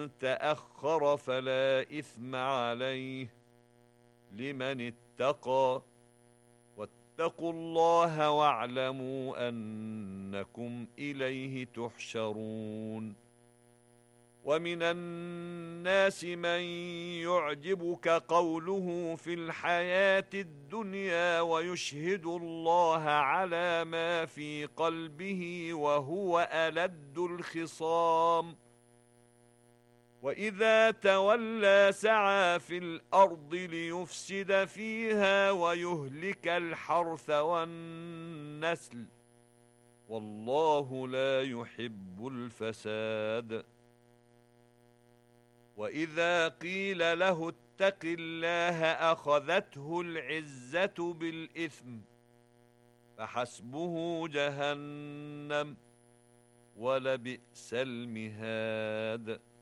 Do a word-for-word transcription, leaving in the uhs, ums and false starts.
تأخر فلا إثم عليه لمن اتقى واتقوا الله واعلموا أنكم إليه تحشرون ومن الناس من يعجبك قوله في الحياة الدنيا ويشهد الله على ما في قلبه وهو ألد الخصام وإذا تولى سعى في الأرض ليفسد فيها ويهلك الحرث والنسل والله لا يحب الفساد وإذا قيل له اتق الله أخذته العزة بالإثم فحسبه جهنم ولبئس المهاد.